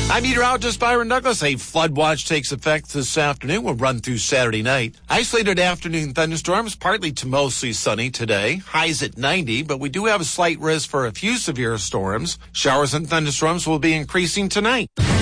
I'm meteorologist Byron Douglas. A flood watch takes effect this afternoon. Will run through Saturday night. Isolated afternoon thunderstorms, partly to mostly sunny today. Highs at 90, but we do have a slight risk for a few severe storms. Showers and thunderstorms will be increasing tonight.